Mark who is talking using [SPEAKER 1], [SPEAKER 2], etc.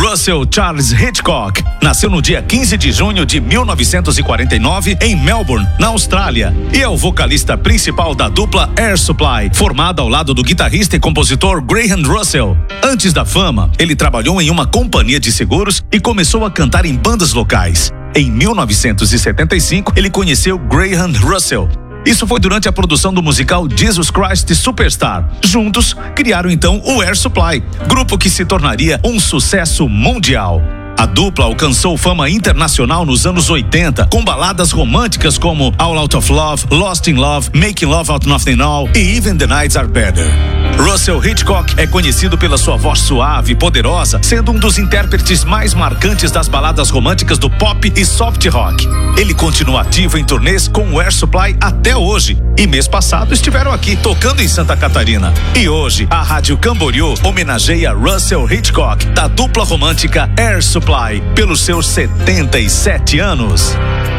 [SPEAKER 1] Russell Charles Hitchcock nasceu no dia 15 de junho de 1949 em Melbourne, na Austrália, e é o vocalista principal da dupla Air Supply, formada ao lado do guitarrista e compositor Graham Russell. Antes da fama, ele trabalhou em uma companhia de seguros e começou a cantar em bandas locais. Em 1975, ele conheceu Graham Russell. Isso foi durante a produção do musical Jesus Christ Superstar. Juntos, criaram então o Air Supply, grupo que se tornaria um sucesso mundial. A dupla alcançou fama internacional nos anos 80, com baladas românticas como All Out of Love, Lost in Love, Making Love Out of Nothing All e Even the Nights Are Better. Russell Hitchcock é conhecido pela sua voz suave e poderosa, sendo um dos intérpretes mais marcantes das baladas românticas do pop e soft rock. Ele continua ativo em turnês com o Air Supply até hoje, e mês passado estiveram aqui tocando em Santa Catarina. E hoje, a Rádio Camboriú homenageia Russell Hitchcock, da dupla romântica Air Supply, pelos seus 77 anos.